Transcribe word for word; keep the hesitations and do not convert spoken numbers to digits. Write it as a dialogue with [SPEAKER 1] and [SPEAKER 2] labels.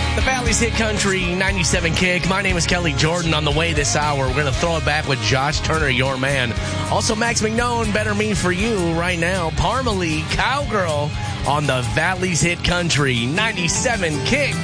[SPEAKER 1] The Valley's Hit Country ninety-seven Kick. My name is Kelly Jordan. On the way this hour, we're going to throw it back with Josh Turner, Your Man. Also, Max McKnone, Better Me For You. Right now, Parmalee, Cowgirl on the Valley's Hit Country ninety-seven Kick.